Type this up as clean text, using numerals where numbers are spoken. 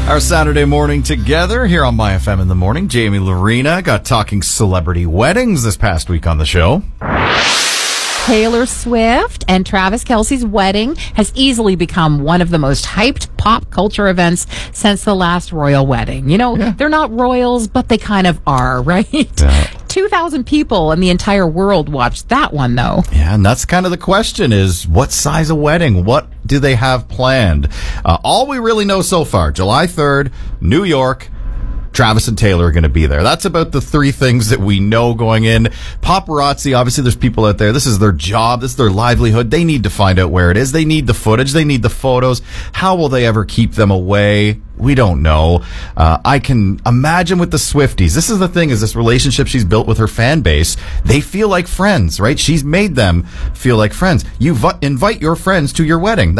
Our Saturday morning together here on My FM in the Morning. Jamie Lorena got talking celebrity weddings this past week on the show. Taylor Swift and Travis Kelce's wedding has easily become one of the most hyped pop culture events since the last royal wedding. You know, They're not royals, but they kind of are, right? Yeah. 2,000 people in the entire world watched that one, though. Yeah, and that's kind of the question is, what size of wedding? What do they have planned? All we really know so far, July 3rd, New York, Travis and Taylor are going to be there. That's about the three things that we know going in. Paparazzi, obviously there's people out there. This is their job. This is their livelihood. They need to find out where it is. They need the footage. They need the photos. How will they ever keep them away? We don't know. I can imagine with the Swifties. This is the thing, is this relationship she's built with her fan base. They feel like friends, right? She's made them feel like friends. You invite your friends to your wedding.